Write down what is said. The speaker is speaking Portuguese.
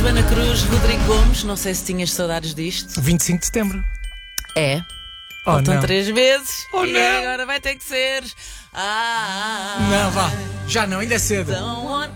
Joana Cruz, Rodrigo Gomes, não sei se tinhas saudades disto. 25 de setembro. É. Oh, Faltam não. 3 vezes. Oh, e não. agora vai ter que ser. Não, vá. Já não, ainda é cedo. Don't want